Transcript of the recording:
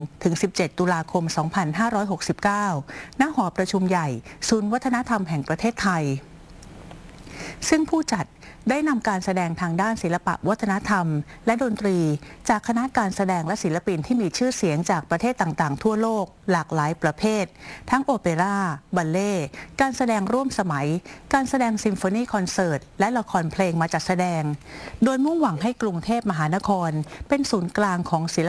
ถึง 17 ตุลาคม 2569 ณ หอประชุมใหญ่ ศูนย์วัฒนธรรมแห่งประเทศไทย ซึ่งผู้จัดได้นำการแสดงทางด้านศิลปะวัฒนธรรมและดนตรีจากคณะการแสดงและศิลปินที่มีชื่อเสียงจากประเทศต่างๆทั่วโลกหลากหลายประเภททั้งโอเปร่าบัลเล่ต์การแสดงร่วมสมัยการแสดงซิมโฟนีคอนเสิร์ตและละครเพลงมาจัดแสดงโดยมุ่งหวังให้กรุงเทพมหานครเป็นศูนย์กลางของศิลปะ